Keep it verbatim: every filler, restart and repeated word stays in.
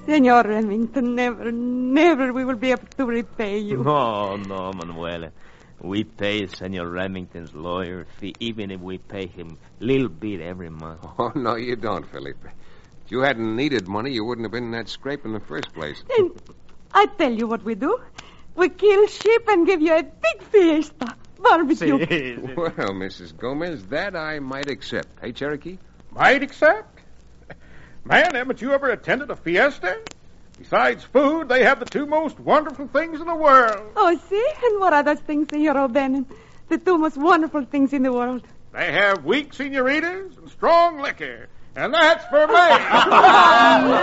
Senor Remington, never, never we will be able to repay you. No, no, Manuela. We pay Senor Remington's lawyer fee, even if we pay him a little bit every month. Oh, no, you don't, Felipe. If you hadn't needed money, you wouldn't have been in that scrape in the first place. And I tell you what we do. We kill sheep and give you a big fiesta. Barbecue. Sí. Well, Missus Gomez, that I might accept. Hey, Cherokee? Might accept? Man, haven't you ever attended a fiesta? Besides food, they have the two most wonderful things in the world. Oh, see? And what are those things, Senor O'Bannon? The two most wonderful things in the world. They have weak senoritas and strong liquor. And that's for me.